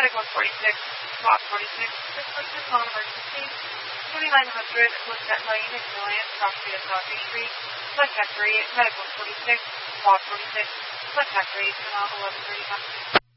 Medic 146, Spot 46, this person is on emergency, 2900 Lizette Lane in Milan, property of Dodger Street, contact rate, Medic 146, Spot 46, contact rate, 11:35.